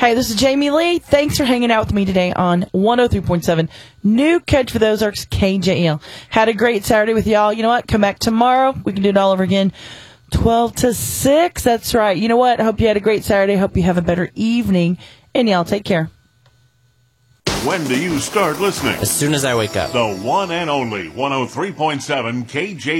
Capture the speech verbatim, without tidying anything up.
Hey, this is Jamie Lee. Thanks for hanging out with me today on one oh three point seven New Catch for the Ozarks, K J L. Had a great Saturday with y'all. You know what? Come back tomorrow. We can do it all over again. twelve to six. That's right. You know what? I hope you had a great Saturday. Hope you have a better evening. And y'all take care. When do you start listening? As soon as I wake up. The one and only one oh three point seven K J